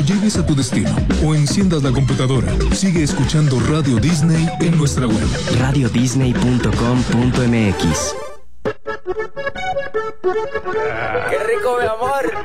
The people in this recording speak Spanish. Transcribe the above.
cuando llegues a tu destino o enciendas la computadora, sigue escuchando Radio Disney en nuestra web. radiodisney.com.mx. ¡Qué rico, mi amor!